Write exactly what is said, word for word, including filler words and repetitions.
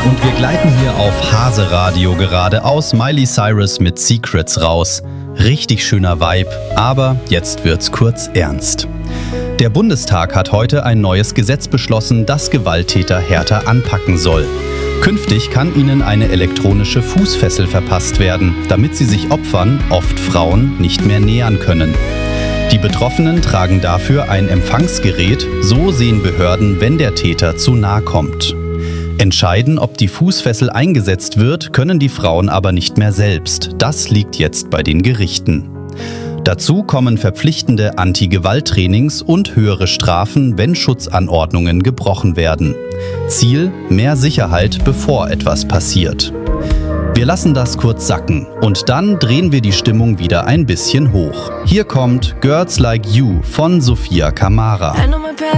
Und wir gleiten hier auf Hase-Radio gerade aus Miley Cyrus mit Secrets raus. Richtig schöner Vibe, aber jetzt wird's kurz ernst. Der Bundestag hat heute ein neues Gesetz beschlossen, das Gewalttäter härter anpacken soll. Künftig kann ihnen eine elektronische Fußfessel verpasst werden, damit sie sich Opfern, oft Frauen, nicht mehr nähern können. Die Betroffenen tragen dafür ein Empfangsgerät, so sehen Behörden, wenn der Täter zu nahe kommt. Entscheiden, ob die Fußfessel eingesetzt wird, können die Frauen aber nicht mehr selbst. Das liegt jetzt bei den Gerichten. Dazu kommen verpflichtende Anti-Gewalt-Trainings und höhere Strafen, wenn Schutzanordnungen gebrochen werden. Ziel: mehr Sicherheit, bevor etwas passiert. Wir lassen das kurz sacken und dann drehen wir die Stimmung wieder ein bisschen hoch. Hier kommt Girls Like You von Sofia Kamara.